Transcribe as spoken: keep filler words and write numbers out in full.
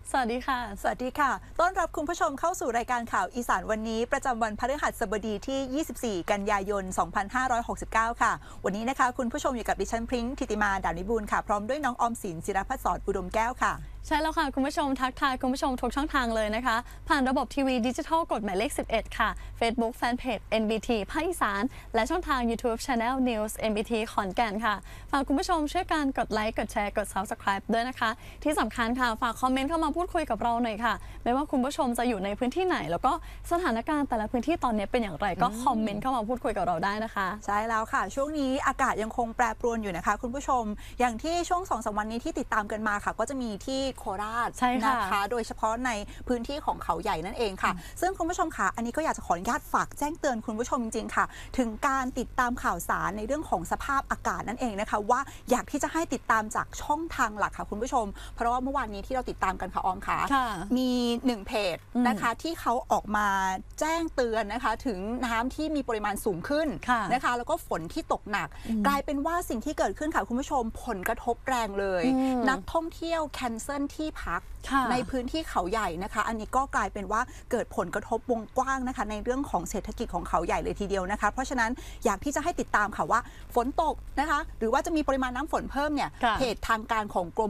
สวัสดีค่ะสวัสดีค่ะต้อนรับคุณผู้ชมเข้าสู่รายการข่าวอีสานวันนี้ประจำวันพฤหัสบดีที่ ยี่สิบสี่ กันยายน สองพันห้าร้อยหกสิบเก้า ค่ะวันนี้นะคะคุณผู้ชมอยู่กับดิฉันพริ้งธิติมาดานิบูลค่ะพร้อมด้วยน้องออมสินศิรพัฒน์สอนอุดมแก้วค่ะใช่แล้วค่ะคุณผู้ชมทักทายคุณผู้ชมทุกช่องทางเลยนะคะผ่านระบบทีวีดิจิทัลกดหมายเลขสิบเอ็ดค่ะ Facebook Fanpage เอ็น บี ที ภาคอีสานและช่องทาง YouTube Channel News เอ็น บี ที ขอนแก่นค่ะฝากคุณผู้ชมช่วยกันกดไลค์กดแชร์กด Subscribe ด้วยนะคะที่สำคัญค่ะฝากคอมเมนต์เข้ามาพูดคุยกับเราหน่อยค่ะไม่ว่าคุณผู้ชมจะอยู่ในพื้นที่ไหนแล้วก็สถานการณ์แต่ละพื้นที่ตอนนี้เป็นอย่างไรก็คอมเมนต์เข้ามาพูดคุยกับเราได้นะคะใช่แล้วค่ะช่วงนี้อากาศยังคงแปรปรวนอยู่นะคะคุณผู้ชมอย่างที่ช่วง สองถึงสาม วันนี้ที่ติดตามกันมาค่ะก็จะมีที่โคราชนะคะโดยเฉพาะในพื้นที่ของเขาใหญ่นั่นเองค่ะซึ่งคุณผู้ชมค่ะอันนี้ก็อยากจะขออนุญาตฝากแจ้งเตือนคุณผู้ชมจริงๆค่ะถึงการติดตามข่าวสารในเรื่องของสภาพอากาศนั่นเองนะคะว่าอยากที่จะให้ติดตามจากช่องทางหลักค่ะคุณผู้ชมเพราะว่าเมื่อวานนี้ที่เราติดตามกันค่ะออมค่ะมีหนึ่งเพจนะคะที่เขาออกมาแจ้งเตือนนะคะถึงน้ำที่มีปริมาณสูงขึ้นนะคะแล้วก็ฝนที่ตกหนักกลายเป็นว่าสิ่งที่เกิดขึ้นค่ะคุณผู้ชมผลกระทบแรงเลยนักท่องเที่ยวแคนเซิลที่พักในพื้นที่เขาใหญ่นะคะอันนี้ก็กลายเป็นว่าเกิดผลกระทบวงกว้างนะคะในเรื่องของเศรษฐกิจของเขาใหญ่เลยทีเดียวนะคะเพราะฉะนั้นอยากที่จะให้ติดตามค่ะว่าฝนตกนะคะหรือว่าจะมีปริมาณน้ำฝนเพิ่มเนี่ยเพจทางการของกรม